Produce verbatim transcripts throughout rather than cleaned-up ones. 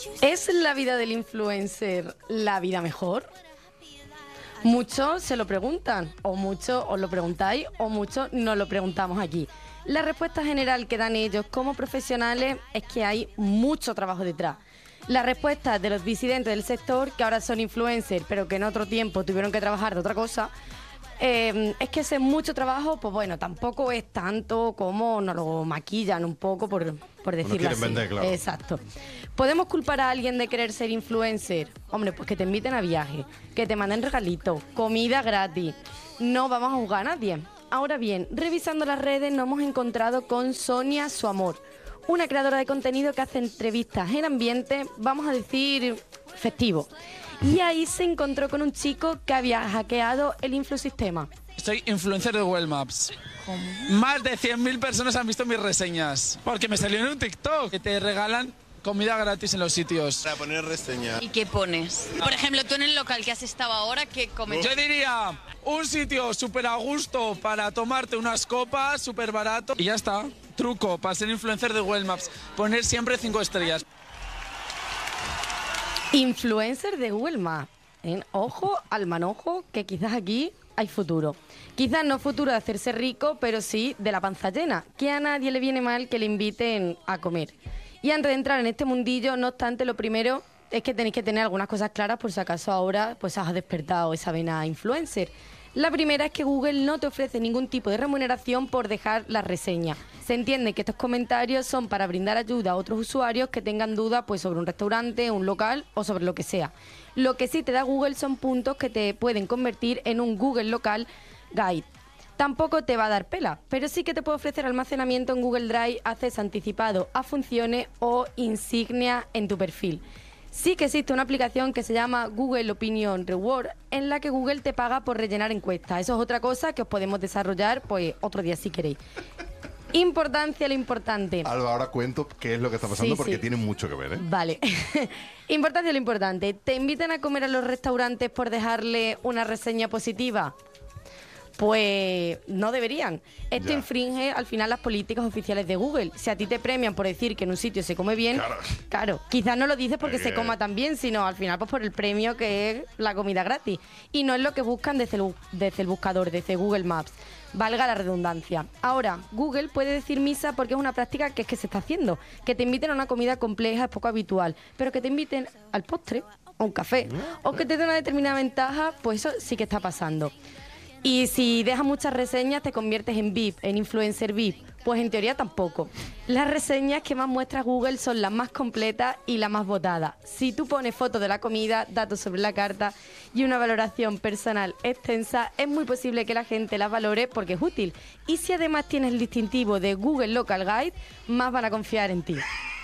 ¿Es la vida del influencer la vida mejor? Muchos se lo preguntan, o muchos os lo preguntáis, o muchos nos lo preguntamos aquí. La respuesta general que dan ellos como profesionales es que hay mucho trabajo detrás. La respuesta de los disidentes del sector, que ahora son influencers, pero que en otro tiempo tuvieron que trabajar de otra cosa, eh, es que ese mucho trabajo, pues bueno, tampoco es tanto como nos lo maquillan un poco, por, por decirlo así. Vender, claro. Exacto. ¿Podemos culpar a alguien de querer ser influencer? Hombre, pues que te inviten a viaje, que te manden regalitos, comida gratis. No vamos a juzgar a nadie. Ahora bien, revisando las redes nos hemos encontrado con Sonia Su Amor, una creadora de contenido que hace entrevistas en ambiente, vamos a decir, festivo. Y ahí se encontró con un chico que había hackeado el influsistema. Soy influencer de Google Maps. ¿Cómo? Más de cien mil personas han visto mis reseñas. Porque me salió en un TikTok que te regalan comida gratis en los sitios. Para poner reseña. ¿Y qué pones? Por ejemplo, tú en el local que has estado ahora, ¿qué comes? Yo diría un sitio súper a gusto para tomarte unas copas, súper barato. Y ya está. Truco para ser influencer de Google Maps. Poner siempre cinco estrellas. Influencer de Google Maps. ¿Eh? Ojo al manojo, que quizás aquí hay futuro. Quizás no futuro de hacerse rico, pero sí de la panza llena. Que a nadie le viene mal que le inviten a comer. Y antes de entrar en este mundillo, no obstante, lo primero es que tenéis que tener algunas cosas claras por si acaso ahora pues has despertado esa vena influencer. La primera es que Google no te ofrece ningún tipo de remuneración por dejar la reseña. Se entiende que estos comentarios son para brindar ayuda a otros usuarios que tengan dudas pues, sobre un restaurante, un local o sobre lo que sea. Lo que sí te da Google son puntos que te pueden convertir en un Google Local Guide. Tampoco te va a dar pela, pero sí que te puede ofrecer almacenamiento en Google Drive, acceso anticipado a funciones o insignias en tu perfil. Sí que existe una aplicación que se llama Google Opinion Reward, en la que Google te paga por rellenar encuestas. Eso es otra cosa que os podemos desarrollar pues otro día si queréis. Importancia, lo importante. Alba, ahora cuento qué es lo que está pasando Sí, porque sí. tiene mucho que ver, ¿eh? Vale. Importancia, lo importante. ¿Te invitan a comer a los restaurantes por dejarle una reseña positiva? Pues no deberían. Esto Ya. infringe al final las políticas oficiales de Google. Si a ti te premian por decir que en un sitio se come bien, Claro. claro, quizás no lo dices porque Es se que- coma tan bien, sino al final pues por el premio que es la comida gratis. Y no es lo que buscan desde el, bu- desde el buscador, desde Google Maps. Valga la redundancia. Ahora, Google puede decir misa porque es una práctica que es que se está haciendo. Que te inviten a una comida compleja es poco habitual, pero que te inviten al postre, a un café, o que te den una determinada ventaja, pues eso sí que está pasando. Y si dejas muchas reseñas, te conviertes en V I P, en influencer V I P. Pues en teoría tampoco. Las reseñas que más muestra Google son las más completas y las más votadas. Si tú pones fotos de la comida, datos sobre la carta y una valoración personal extensa, es muy posible que la gente las valore porque es útil. Y si además tienes el distintivo de Google Local Guide, más van a confiar en ti.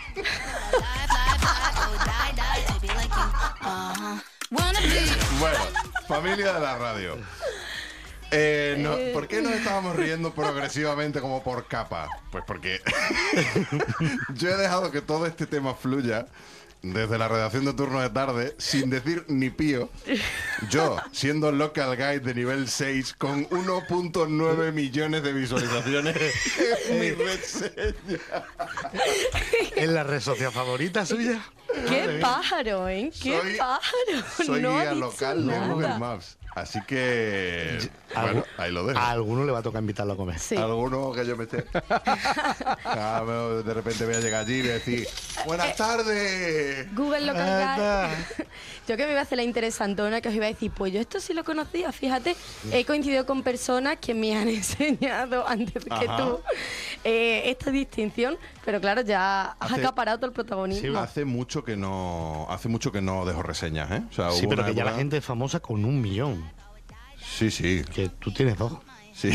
Bueno, familia de la radio. Eh, no, ¿Por qué nos estábamos riendo progresivamente como por capa? Pues porque yo he dejado que todo este tema fluya desde la redacción de Turno de Tarde sin decir ni pío. Yo, siendo local guide de nivel seis con uno punto nueve millones de visualizaciones en mi reseña. ¿Es la red social favorita suya? ¡Qué pájaro, eh! ¡Qué Soy- pájaro! Soy no ha guía dicho local de nada. Google Maps. Así que, bueno, ahí lo dejo. A alguno le va a tocar invitarlo a comer. Sí. Alguno que yo me esté. Ah, bueno, de repente voy a llegar allí y voy a decir: ¡Buenas tardes! Google Local Anda. Guide. Yo que me iba a hacer la interesantona, que os iba a decir, pues yo esto sí lo conocía, fíjate, he coincidido con personas que me han enseñado antes que Ajá. tú eh, esta distinción, pero claro, ya has Hace- acaparado todo el protagonismo. Hace mucho que no, hace mucho que no dejo reseñas, ¿eh? O sea, Sí, hubo pero una que ya la época- gente es famosa con un millón. Sí, sí, Que tú tienes dos. sí.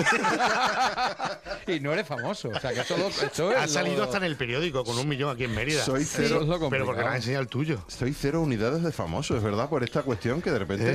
Y no eres famoso. O sea, que eso, lo, eso es Ha salido lo- hasta en el periódico con un millón aquí en Mérida. Soy Eso cero, es lo Pero porque me complicado. has enseñado el tuyo. soy cero unidades de famoso, es verdad, por esta cuestión que de repente ¿Eh?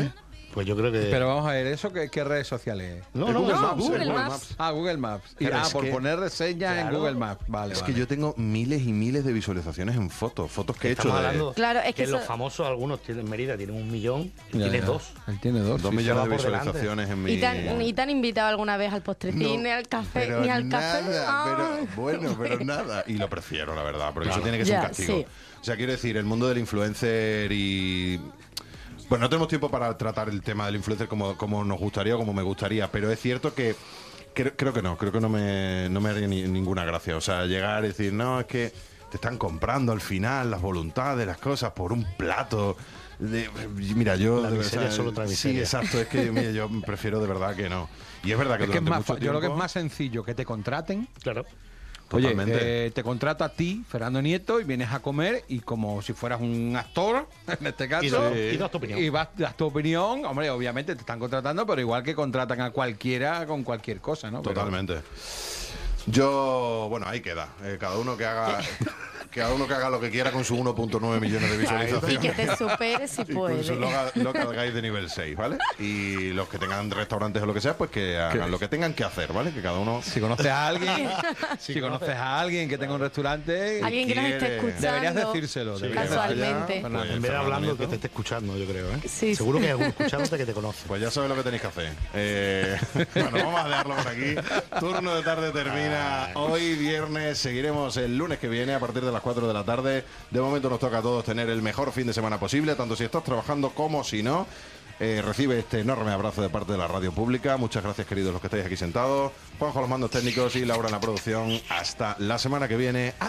Pues yo creo que... Pero vamos a ver, ¿eso qué, qué redes sociales? No, El no, Google no, Maps, Google el Google Maps. Maps. Ah, Google Maps. Y, Claro, ah, es por que- poner reseñas en Claro. Google Maps. Vale, Es vale. que yo tengo miles y miles de visualizaciones en fotos, fotos que he hecho Estamos de hablando Claro, es que que los eso- famosos, algunos tienen Mérida, tienen un millón, y Ya, tiene ya. dos. Él tiene dos. dos sí, millones va de por delante. visualizaciones en mi... ¿Y te, han, ¿Y te han invitado alguna vez al postrecín, No, ni al café, pero ni al café? nada, pero, Ay. bueno, pero nada. Y lo prefiero, la verdad, porque eso Claro. tiene que ser un Ya, castigo. sí. O sea, quiero decir, el mundo del influencer y... Bueno, no tenemos tiempo para tratar el tema del influencer como, como nos gustaría o como me gustaría, pero es cierto que creo, creo que no, creo que no me, no me haría ni- ninguna gracia. O sea, llegar y decir, no, es que te están comprando al final las voluntades, las cosas por un plato. De- mira, yo... La de- miseria o sea, solo trae Sí, miseria. exacto, es que mira, yo prefiero de verdad que no. Y es verdad que Es que es durante más, mucho fa- yo creo que es tiempo- más sencillo que te contraten. Claro. Totalmente. Oye, eh, te contrato a ti, Fernando Nieto, y vienes a comer y como si fueras un actor, en este caso, Y das- y das tu opinión. y vas, das tu opinión. Hombre, obviamente te están contratando, pero igual que contratan a cualquiera con cualquier cosa, ¿no? Pero- Totalmente. Yo, bueno, ahí queda. Eh, cada uno que haga cada uno que haga lo que quiera con su uno punto nueve millones de Y visualizaciones. que te superes si Y con su puedes. local, local guide de nivel seis, ¿vale? Y los que tengan restaurantes o lo que sea, pues que hagan lo que tengan que hacer, ¿vale? Que cada uno... Si conoces a alguien, si conoces a alguien que tenga un restaurante, Alguien que nos esté quiere- escuchando. deberías decírselo. Sí, deberías casualmente. decirlo, Fernando. Pues, En vez de hablando, Fernando que te Nieto. esté escuchando, yo creo, ¿eh? Sí, Seguro sí. que hay algún escuchándote que te conoce. Pues ya sabes lo que tenéis que hacer. Eh, bueno, vamos a dejarlo por aquí. Turno de tarde termina hoy, viernes. Seguiremos el lunes que viene a partir de las cuatro de la tarde. De momento nos toca a todos tener el mejor fin de semana posible, tanto si estás trabajando como si no. Eh, recibe este enorme abrazo de parte de la radio pública. Muchas gracias, queridos, los que estáis aquí sentados. Juanjo a los mandos técnicos y Laura en la producción. Hasta la semana que viene. Adiós.